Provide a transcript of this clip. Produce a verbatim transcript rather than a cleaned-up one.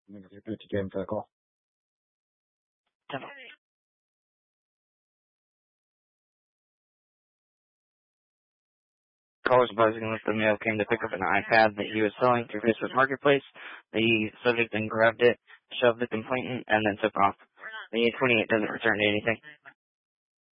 You're good to game for a call. Callers buzzing with the male came to pick up an iPad that he was selling through Facebook Marketplace. The subject then grabbed it, shoved the complainant, and then took off. The eight twenty-eight doesn't return to anything.